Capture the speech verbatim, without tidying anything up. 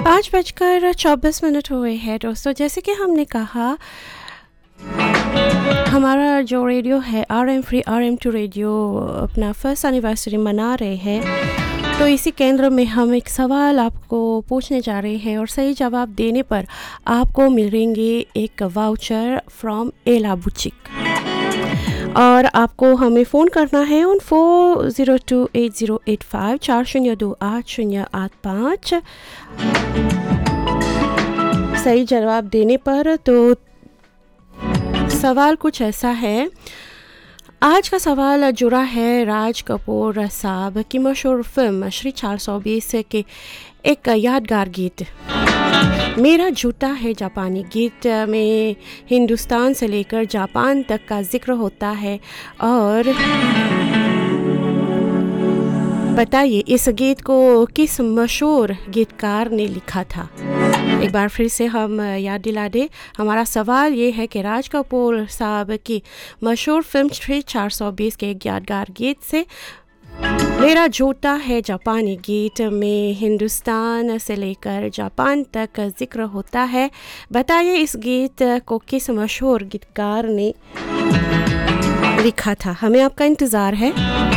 पाँच बजकर चौबीस मिनट हुए हैं दोस्तों। जैसे कि हमने कहा, हमारा जो रेडियो है R M free R M to radio अपना फर्स्ट एनिवर्सरी मना रहे हैं। तो इसी केंद्र में हम एक सवाल आपको पूछने जा रहे हैं और सही जवाब देने पर आपको मिलेंगे एक वाउचर फ्रॉम एला बुटीक। और आपको हमें फ़ोन करना है on four zero two eight zero eight five चार शून्य दो आठ शून्य आठ पाँच। सही जवाब देने पर तो सवाल कुछ ऐसा है। आज का सवाल जुड़ा है राज कपूर साहब की मशहूर फिल्म श्री चार सौ बीस के एक यादगार गीत मेरा जूता है जापानी। गीत में हिंदुस्तान से लेकर जापान तक का जिक्र होता है। और बताइए इस गीत को किस मशहूर गीतकार ने लिखा था। एक बार फिर से हम याद दिला दें, हमारा सवाल ये है कि राज कपूर साहब की मशहूर फिल्म श्री चार सौ बीस के एक यादगार गीत से मेरा जूता है जापानी गीत में हिंदुस्तान से लेकर जापान तक जिक्र होता है। बताइए इस गीत को किस मशहूर गीतकार ने लिखा था। हमें आपका इंतज़ार है।